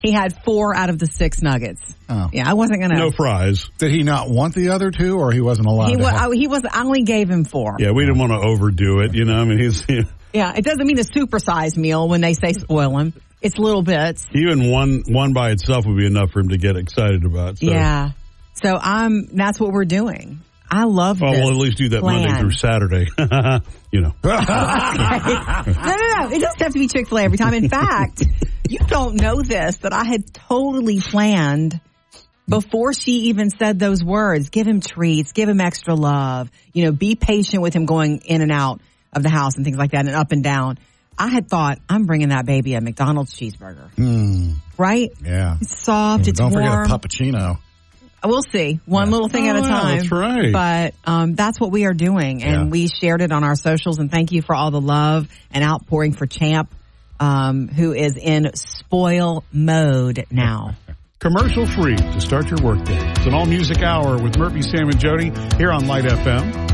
He had 4 out of the 6 nuggets. Oh. Yeah, I wasn't going to. No fries. Did he not want the other 2, or he wasn't allowed to have? I only gave him 4. Yeah, we didn't want to overdo it, you know. I mean, Yeah, it doesn't mean a supersized meal when they say spoil him. It's little bits. Even one by itself would be enough for him to get excited about. So. Yeah. So that's what we're doing. I love this. We'll at least do that plan. Monday through Saturday. You know. No. It doesn't have to be Chick-fil-A every time. In fact, you don't know this, that I had totally planned before she even said those words. Give him treats, give him extra love, be patient with him going in and out of the house and things like that and up and down. I had thought, I'm bringing that baby a McDonald's cheeseburger. Right? Yeah. It's soft, it's don't warm. Don't forget a puppuccino. We'll see. One little thing at a time. That's right. But that's what we are doing. And we shared it on our socials. And thank you for all the love and outpouring for Champ, who is in spoil mode now. Commercial free to start your workday. It's an all-music hour with Murphy, Sam, and Jody here on Light FM.